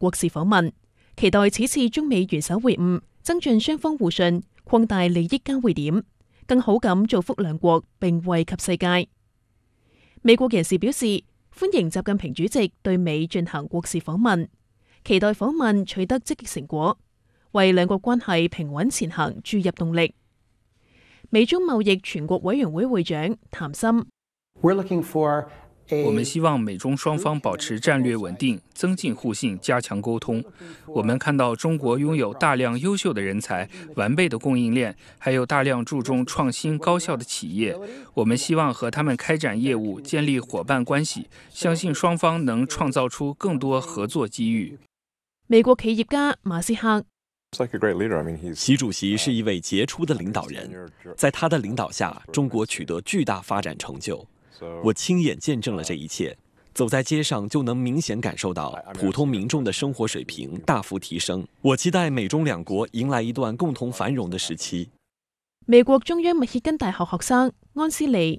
國事訪問，期待此次中美元首會晤增進雙方互信，擴大利益交匯點，更好咁造福兩國並惠及世界。美國人士表示歡迎習近平主席對美進行國事訪問，期待訪問取得積極成果，為兩國關係平穩前行注入動力。美中貿易全國委員會會長譚森， 我们希望美中双方保持战略稳定，增进互信，加强沟通。我们看到中国拥有大量优秀的人才、完备的供应链，还有大量注重创新高效的企业。我们希望和他们开展业务，建立伙伴关系，相信雙方能創造出更多合作機遇。 美國企業家馬斯克， 習主席是一位傑出的領導人，在他的領導下，中國取得巨大發展成就。我親眼見證了這一切，走在街上就能明顯感受到普通民眾的生活水平大幅提升。我期待美中兩國迎來一段共同繁榮的時期。 美國中央密歇根大學學生安斯利，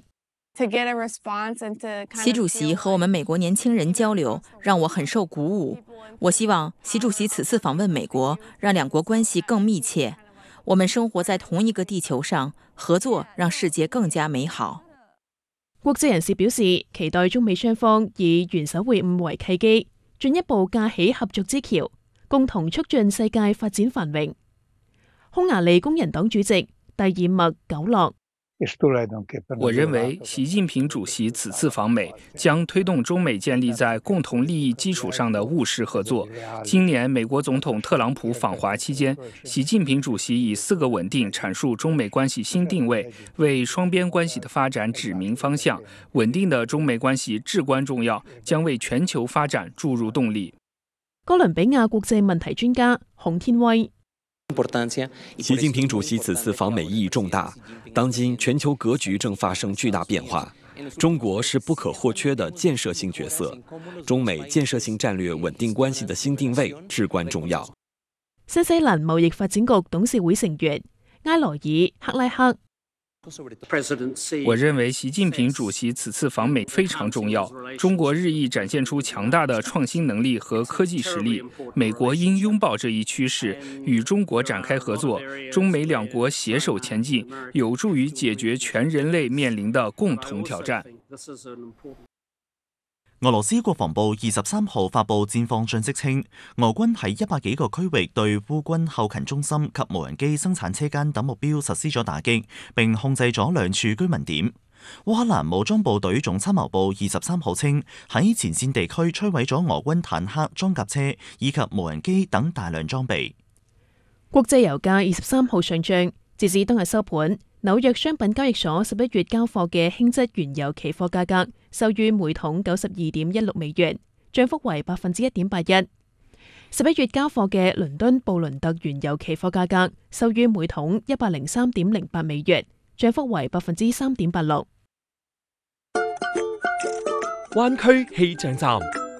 習主席和我們美國年輕人交流，讓我很受鼓舞。我希望習主席此次訪問美國，讓兩國關係更密切。我們生活在同一個地球上，合作讓世界更加美好。 國際人士表示，期待中美雙方以元首會晤為契機，進一步架起合作之橋，共同促進世界發展繁榮。匈牙利工人黨主席蒂爾麥久洛， 我認為習近平主席此次訪美將推動中美建立在共同利益基礎上的務實合作。今年美國總統特朗普訪華期間，習近平主席以4個穩定闡述中美關係新定位，為雙邊關係的發展指明方向。穩定的中美關係至關重要，將為全球發展注入動力。 哥倫比亞國際問題專家洪天威， 習近平主席此次訪美意義重大，當今全球格局正發生巨大變化，中國是不可或缺的建設性角色，中美建設性戰略穩定關係的新定位至關重要。 新西蘭貿易發展局董事會成員埃羅爾克拉克， 我認為習近平主席此次訪美非常重要，中國日益展現出強大的創新能力和科技實力，美國應擁抱這一趨勢，與中國展開合作，中美兩國攜手前進，有助於解決全人類面臨的共同挑戰。 俄羅斯國防部23號發布戰況信息稱，俄軍喺100幾個區域對烏軍後勤中心及無人機生產車間等目標實施咗打擊，並控制咗2處居民點。烏克蘭武裝部隊總參謀部23號稱，喺前線地區摧毀咗俄軍坦克、裝甲車以及無人機等大量裝備。 國際油價23號上漲，截至當日收盤，紐約商品交易所11月交貨嘅輕質原油期貨價格收於每桶92.16美元，漲幅為1.81%。11月交貨嘅倫敦布倫特原油期貨價格收於每桶103.08美元，漲幅為3.86%。 灣區氣象站，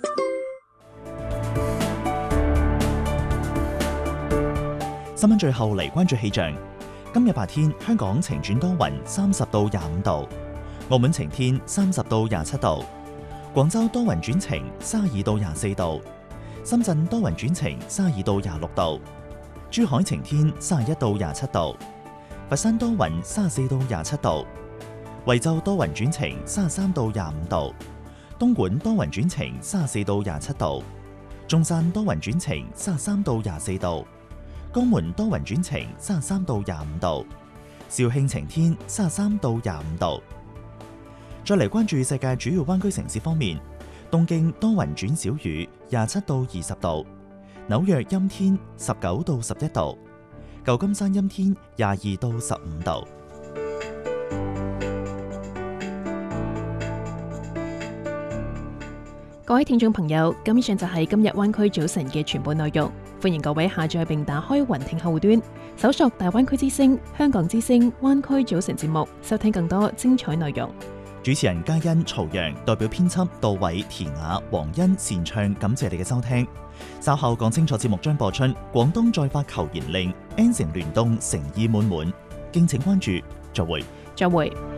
新聞最後嚟關注氣象。今日白天，香港晴轉多雲，30到25度；澳門晴天，30到27度；廣州多雲轉晴，32到24度；深圳多雲轉晴，32到26度；珠海晴天，31到27度；佛山多雲，34到27度；惠州多雲轉晴，33到25度；東莞多雲轉晴，34到27度；中山多雲轉晴，33到24度。江門多雲轉晴，33到25度；肇慶晴天，33到25度。再嚟關注世界主要灣區城市方面，東京多雲轉小雨，27到20度；紐約陰天，19到11度；舊金山陰天，22到15度。 各位聽眾朋友，咁以上就係今日灣區早晨嘅全部內容。歡迎各位下載並打開雲聽客戶端，搜索大灣區之聲、香港之聲灣區早晨節目，收聽更多精彩內容。 主持人嘉欣、曹陽，代表編輯杜偉、田雅、黃欣、善唱，感謝你嘅收聽。稍後講清楚節目將播出廣東再發求賢令，N 城聯動誠意滿滿，敬請關注。再會。